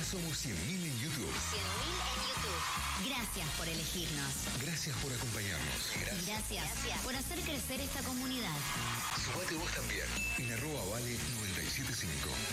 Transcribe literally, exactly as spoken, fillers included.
somos cien mil en YouTube. cien mil en YouTube. Gracias por elegirnos. Gracias por acompañarnos. Gracias, Gracias por hacer crecer esta comunidad. Sumate vos también. En arroba vale noventa y siete punto cinco.